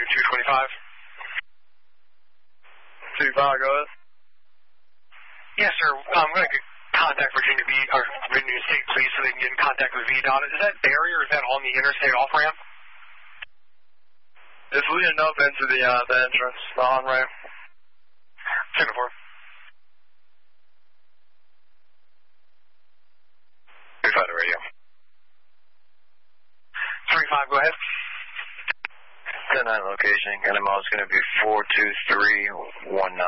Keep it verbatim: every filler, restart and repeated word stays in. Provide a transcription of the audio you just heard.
two twenty-five. two five, go ahead. Yes, sir. I'm going to contact Virginia B or Virginia State Police so they can get in contact with V DOT. Is that Barry or is that on the interstate off ramp? It's leading up into the uh, the entrance, the on ramp. Second four. three five to radio. three five, go ahead. ten nine location, and the mile's going to be four two three one nine.